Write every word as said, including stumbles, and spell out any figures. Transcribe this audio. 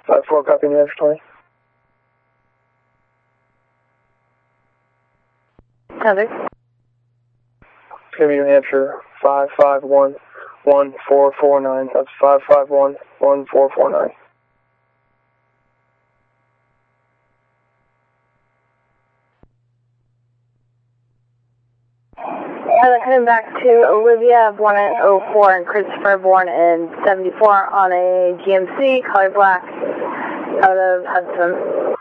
five four, copy, New Hampshire twenty. Heather. It's going to be New Hampshire five five one, one four four nine. That's five five one, one four four nine. Heather, heading back to Olivia, born in oh four, and Christopher, born in seventy-four, on a G M C, color black, out of Hudson.